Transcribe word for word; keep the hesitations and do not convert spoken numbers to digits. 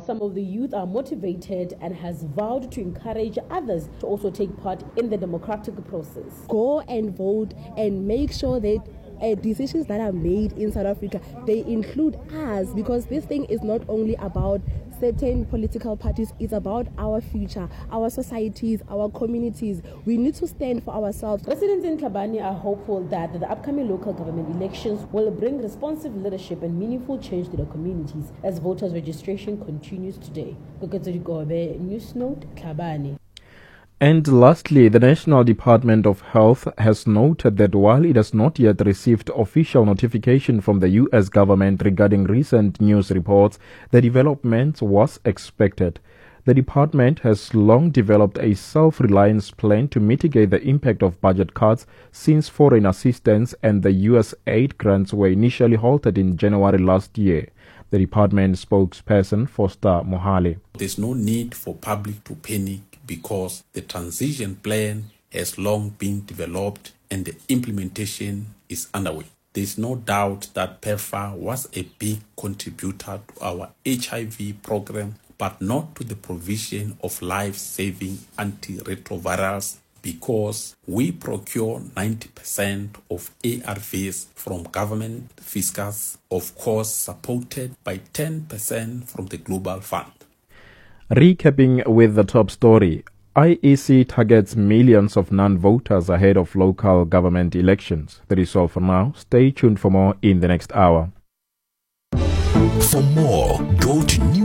Some of the youth are motivated and has vowed to encourage others to also take part in the democratic process. Go and vote and make sure that Uh, decisions that are made in South Africa, they include us, because this thing is not only about certain political parties, it's about our future, our societies, our communities. We need to stand for ourselves. Residents in Tlhabane are hopeful that the upcoming local government elections will bring responsive leadership and meaningful change to the communities as voters registration continues today. News Note, Tlhabane. And lastly, the National Department of Health has noted that while it has not yet received official notification from the U S government regarding recent news reports, the development was expected. The department has long developed a self-reliance plan to mitigate the impact of budget cuts since foreign assistance and the U S aid grants were initially halted in January last year. The department spokesperson, Foster Mohale. There's no need for public to panic because the transition plan has long been developed and the implementation is underway. There's no doubt that PEPFAR was a big contributor to our H I V program, but not to the provision of life-saving antiretrovirals, because we procure ninety percent of A R Vs from government fiscus, of course supported by ten percent from the Global Fund. Recapping with the top story, I E C targets millions of non-voters ahead of local government elections. That is all for now. Stay tuned for more in the next hour. For more, go to New